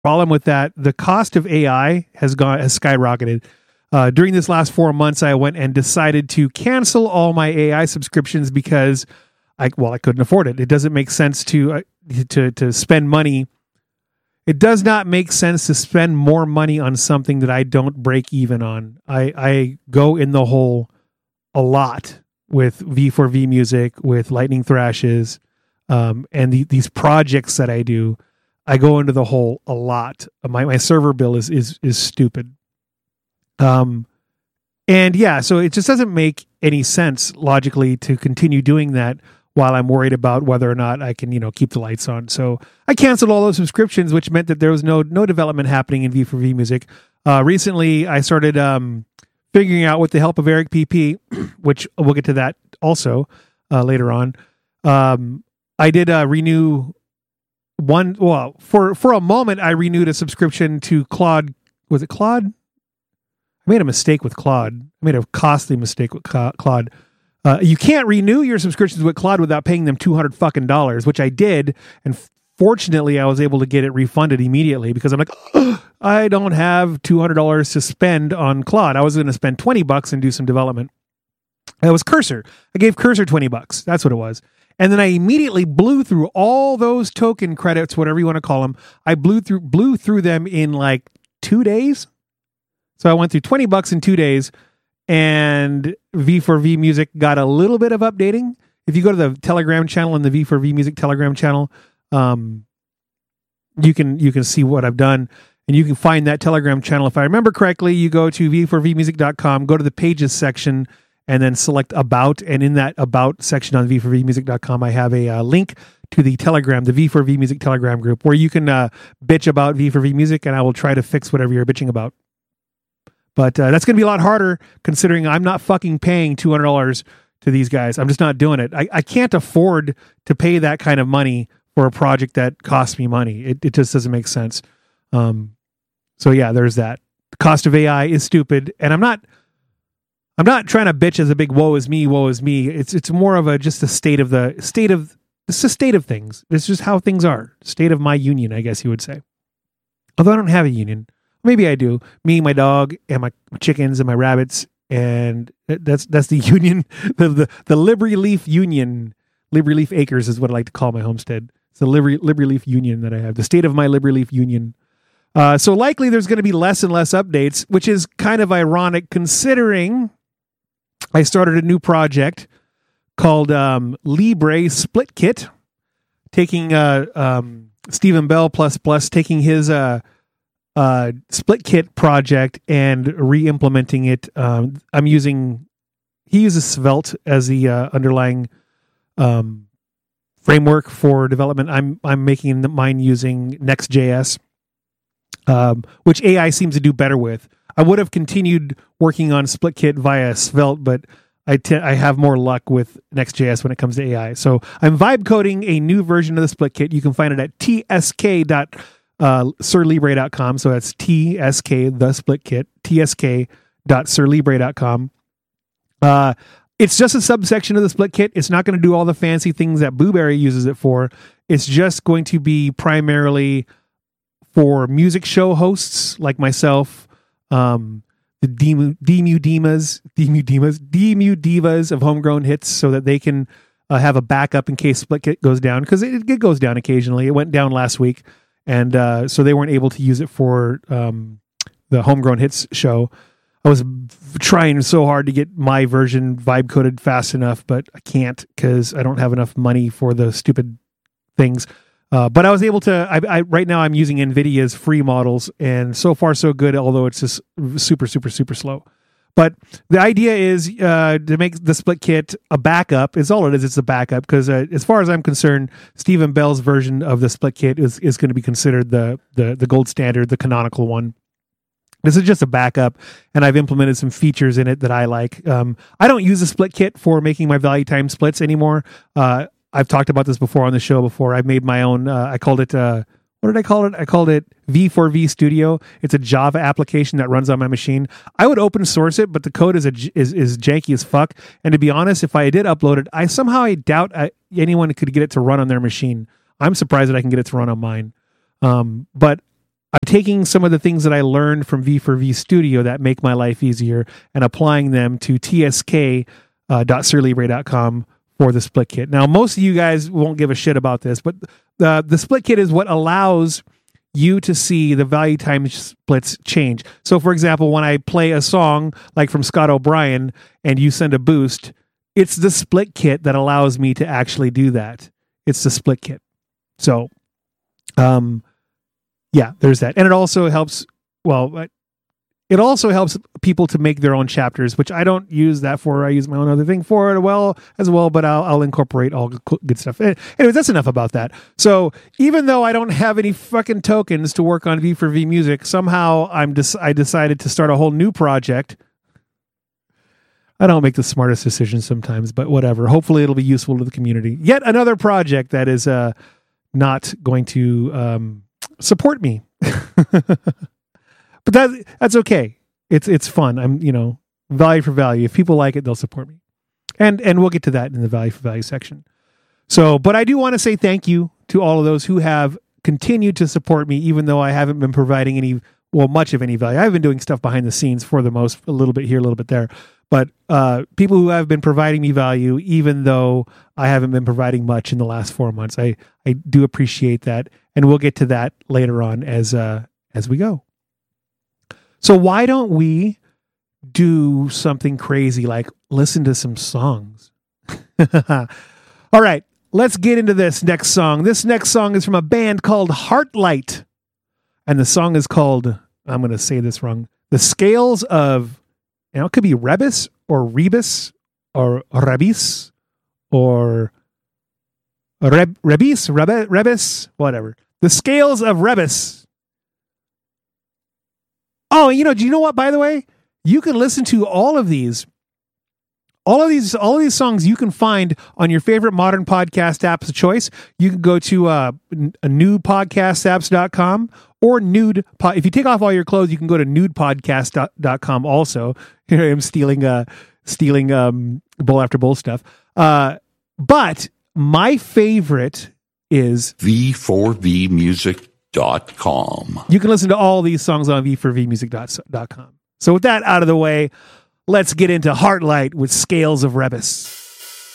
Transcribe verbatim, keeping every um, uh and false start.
Problem with that, the cost of A I has gone has skyrocketed. Uh, during this last four months, I went and decided to cancel all my A I subscriptions because I well I couldn't afford it. It doesn't make sense to uh, to to spend money. It does not make sense to spend more money on something that I don't break even on. I I go in the hole a lot with V four V music, with Lightning Thrashes, um, and the, these projects that I do. I go into the hole a lot. My my server bill is is is stupid. Um, and yeah, so it just doesn't make any sense logically to continue doing that while I'm worried about whether or not I can, you know, keep the lights on. So I canceled all those subscriptions, which meant that there was no no development happening in V four V music. Uh, recently, I started um, figuring out with the help of Eric P P, which we'll get to that also uh, later on. Um, I did uh, renew. One well for for a moment I renewed a subscription to Claude. Was it Claude? I made a mistake with Claude. I made a costly mistake with Claude. Uh, you can't renew your subscriptions with Claude without paying them two hundred fucking dollars, which I did, and fortunately I was able to get it refunded immediately because I'm like, oh, I don't have two hundred dollars to spend on Claude. I was going to spend twenty bucks and do some development. It was Cursor. I gave Cursor twenty bucks. That's what it was. And then I immediately blew through all those token credits, whatever you want to call them. I blew through blew through them in like two days. So I went through twenty bucks in two days, and V four V Music got a little bit of updating. If you go to the Telegram channel and the V four V Music Telegram channel, um, you can you can see what I've done, and you can find that Telegram channel. If I remember correctly, you go to v four v music dot com, go to the pages section, and then select About. And in that About section on v four v music dot com, I have a uh, link to the Telegram, the V four V Music Telegram group, where you can uh, bitch about V four V Music, and I will try to fix whatever you're bitching about. But uh, that's going to be a lot harder, considering I'm not fucking paying two hundred dollars to these guys. I'm just not doing it. I, I can't afford to pay that kind of money for a project that costs me money. It, it just doesn't make sense. Um, so yeah, there's that. The cost of A I is stupid, and I'm not... I'm not trying to bitch as a big woe is me, woe is me. It's it's more of a just a state of the state of it's a state of things. It's just how things are. State of my union, I guess you would say. Although I don't have a union. Maybe I do. Me, my dog, and my chickens and my rabbits, and that's that's the union, the the, the Liberty Leaf Union. Liberty Leaf Acres is what I like to call my homestead. It's the Liberty Liberty Leaf Union that I have. The state of my Liberty Leaf Union. Uh, so likely there's going to be less and less updates, which is kind of ironic considering I started a new project called um, Libre Split Kit, taking uh, um, Stephen Bell plus plus taking his uh, uh, Split Kit project and re-implementing it. Um, I'm using he uses Svelte as the uh, underlying um, framework for development. I'm I'm making mine using Next.js, um, which A I seems to do better with. I would have continued working on SplitKit via Svelte, but I, t- I have more luck with Next.js when it comes to A I. So I'm vibe coding a new version of the SplitKit. You can find it at t s k dot sir libre dot com. So that's T S K, the SplitKit, t s k dot sir libre dot com. Uh, it's just a subsection of the SplitKit. It's not going to do all the fancy things that Blueberry uses it for. It's just going to be primarily for music show hosts like myself, Um, the Demu Demu Divas, Demu Divas, Demu Divas of Homegrown Hits, so that they can uh, have a backup in case SplitKit goes down, because it, it goes down occasionally. It went down last week, and uh, so they weren't able to use it for um, the Homegrown Hits show. I was trying so hard to get my version vibe coded fast enough, but I can't because I don't have enough money for the stupid things. Uh, but I was able to, I, I, right now I'm using NVIDIA's free models, and so far so good, although it's just super, super, super slow. But the idea is uh, to make the SplitKit a backup. It's all it is. It's a backup because uh, as far as I'm concerned, Stephen Bell's version of the SplitKit is, is going to be considered the, the, the gold standard, the canonical one. This is just a backup, and I've implemented some features in it that I like. Um, I don't use the SplitKit for making my value time splits anymore. Uh, I've talked about this before on the show before. I've made my own, uh, I called it, uh, what did I call it? I called it V four V Studio. It's a Java application that runs on my machine. I would open source it, but the code is a, is, is janky as fuck. And to be honest, if I did upload it, I somehow I doubt I, anyone could get it to run on their machine. I'm surprised that I can get it to run on mine. Um, but I'm taking some of the things that I learned from V four V Studio that make my life easier and applying them to T S K dot sir libre dot com for the split kit. Now, most of you guys won't give a shit about this, but the, the split kit is what allows you to see the value time splits change. So, for example, when I play a song like from Scott O'Brien and you send a boost, it's the split kit that allows me to actually do that. It's the split kit. So, um, yeah, there's that. And it also helps, well, it also helps people to make their own chapters, which I don't use that for. I use my own other thing for it well as well, but I'll, I'll incorporate all good stuff. Anyways, that's enough about that. So even though I don't have any fucking tokens to work on V four V music, somehow I'm des- I decided to start a whole new project. I don't make the smartest decisions sometimes, but whatever. Hopefully it'll be useful to the community. Yet another project that is uh, not going to um, support me. But that that's okay. It's it's fun. I'm, you know, value for value. If people like it, they'll support me. And and we'll get to that in the value for value section. So, but I do want to say thank you to all of those who have continued to support me, even though I haven't been providing any, well, much of any value. I've been doing stuff behind the scenes for the most, a little bit here, a little bit there. But uh, people who have been providing me value, even though I haven't been providing much in the last four months, I, I do appreciate that. And we'll get to that later on as uh, as we go. So why don't we do something crazy like listen to some songs? All right, let's get into this next song. This next song is from a band called Heartlight. And the song is called, I'm going to say this wrong, The Scales of, you know, it could be Rebus or Rebus or Rebis or Reb, Rebis, Rebe, Rebus, whatever. The Scales of Rebus. Oh, you know, do you know what, by the way? You can listen to all of these. All of these all of these songs you can find on your favorite modern podcast apps of choice. You can go to uh, new podcast apps dot com or nude. If you take off all your clothes, you can go to nude podcast dot com also. Here I am stealing, uh, stealing um, bowl after bowl stuff. Uh, but my favorite is V four V music dot com. You can listen to all these songs on V four V music dot com. So with that out of the way, let's get into Heartlight with Scales of Rebus.